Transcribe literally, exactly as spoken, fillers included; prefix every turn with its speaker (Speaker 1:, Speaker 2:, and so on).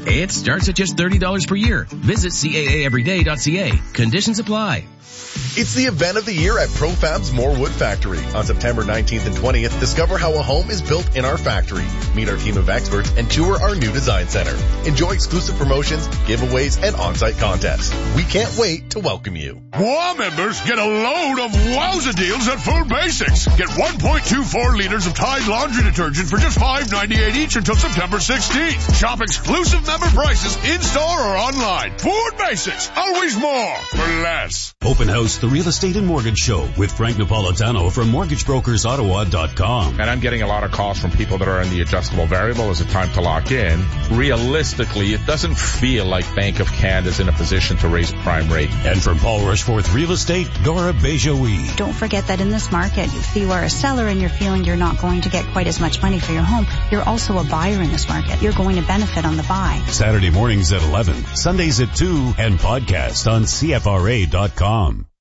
Speaker 1: It starts at just thirty dollars per year. Visit C A A everyday dot C A. Conditions apply.
Speaker 2: It's the event of the year at Profab's Morewood Factory. On September nineteenth and twentieth, discover how a home is built in our factory. Meet our team of experts and tour our new design center. Enjoy exclusive promotions, giveaways, and on-site contests. We can't wait to welcome you.
Speaker 3: WOW members get a load of wowza deals at Food Basics. Get one point two four liters of Tide laundry detergent for just five ninety-eight each until September sixteenth. Shop exclusive member prices in-store or online. Food Basics. Always more for less.
Speaker 4: Open House, the Real Estate and Mortgage Show with Frank Napolitano from mortgage brokers ottawa dot com.
Speaker 5: And I'm getting a lot of calls from people that are in the adjustable variable. Is it time to lock in? Realistically, it doesn't feel like Bank of Canada's in a position to raise prime rate.
Speaker 4: And from Paul Rushforth Real Estate, Dora Bejoui.
Speaker 6: Don't forget that in this market, if you are a seller and you're feeling you're not going to get quite as much money for your home, you're also a buyer in this market. You're going to benefit on the buy.
Speaker 4: Saturday mornings at eleven, Sundays at two, and podcast on C F R A dot com.